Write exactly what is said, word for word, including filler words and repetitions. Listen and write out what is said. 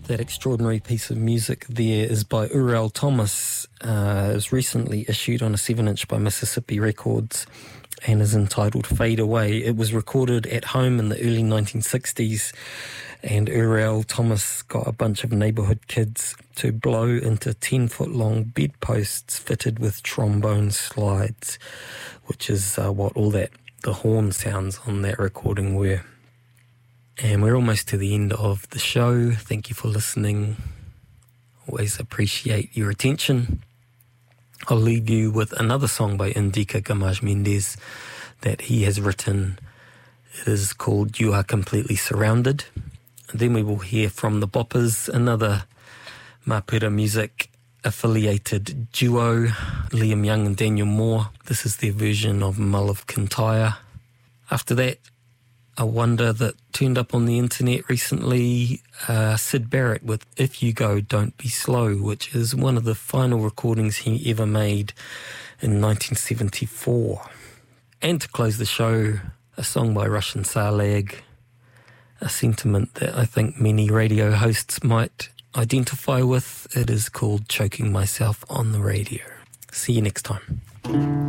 That extraordinary piece of music there is by Urel Thomas. Uh, it was recently issued on a seven inch by Mississippi Records and is entitled Fade Away. It was recorded at home in the early nineteen sixties, and Urel Thomas got a bunch of neighbourhood kids to blow into ten foot long bedposts fitted with trombone slides, which is uh, what all that, the horn sounds on that recording were. And we're almost to the end of the show. Thank you for listening. Always appreciate your attention. I'll leave you with another song by Indika Gamaj Mendez that he has written. It is called You Are Completely Surrounded. And then we will hear from the Boppers, another Mapura Music affiliated duo, Liam Young and Daniel Moore. This is their version of Mull of Kintyre. After that, a wonder that turned up on the internet recently, uh, Sid Barrett with If You Go, Don't Be Slow, which is one of the final recordings he ever made in nineteen seventy-four. And to close the show, a song by Russian Saleg, a sentiment that I think many radio hosts might identify with. It is called Choking Myself on the Radio. See you next time.